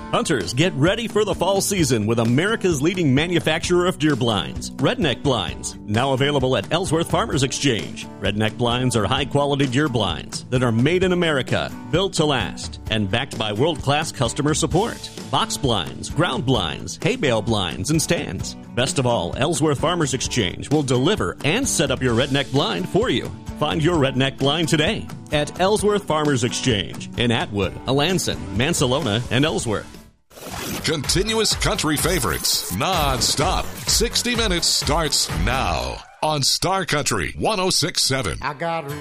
Hunters, get ready for the fall season with America's leading manufacturer of deer blinds, Redneck Blinds. Now available at Ellsworth Farmers Exchange. Redneck Blinds are high-quality deer blinds that are made in America, built to last, and backed by world-class customer support. Box blinds, ground blinds, hay bale blinds, and stands. Best of all, Ellsworth Farmers Exchange will deliver and set up your Redneck blind for you. Find your Redneck blind today at Ellsworth Farmers Exchange in Atwood, Alanson, Mansalona, and Ellsworth. Continuous country favorites, non-stop. 60 Minutes starts now on Star Country 106.7. I got